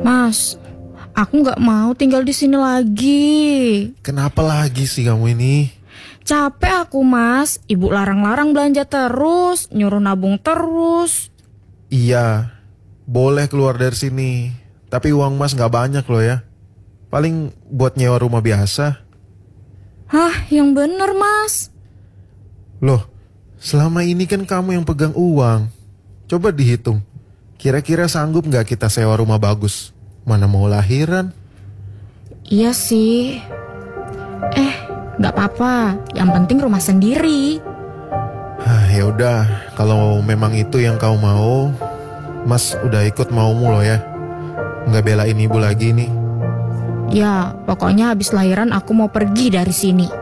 Mas, aku nggak mau tinggal di sini lagi. Kenapa lagi sih kamu ini? Capek aku, Mas. Ibu larang-larang belanja terus, nyuruh nabung terus. Iya, boleh keluar dari sini. Tapi uang mas gak banyak loh ya. Paling buat nyewa rumah biasa. Hah, yang bener, Mas. Loh, selama ini kan kamu yang pegang uang. Coba dihitung. Kira-kira sanggup gak kita sewa rumah bagus? Mana mau lahiran? Iya sih. Nggak apa-apa. Yang penting rumah sendiri. Ya udah, kalau memang itu yang kau mau, mas udah ikut maumu loh ya. Nggak belain ibu lagi nih. Ya, pokoknya habis lahiran aku mau pergi dari sini.